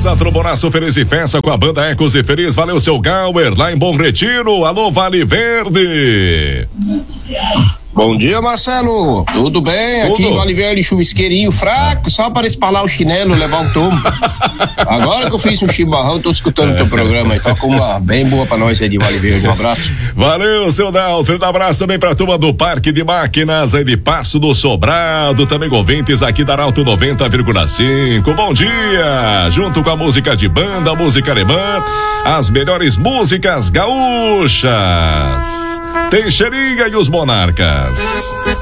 Festa Trombonaço Feliz e Festa com a banda Ecos e Feliz. Valeu, seu Gauer, lá em Bom Retiro. Alô, Vale Verde. Bom dia, Marcelo. Tudo bem? Tudo. Aqui em Vale Verde, chuvisqueirinho fraco, só para espalar o chinelo, levar um tombo. Agora que eu fiz um chimarrão, tô escutando o teu programa aí. Toca uma bem boa pra nós aí de Vale Verde. Um abraço. Valeu, seu Dalfo. Um abraço também pra turma do Parque de Máquinas aí de Passo do Sobrado. Também ouvintes aqui da Arauto 90,5. Bom dia! Junto com a música de banda, a música alemã, as melhores músicas gaúchas. Teixeirinha e os Monarcas.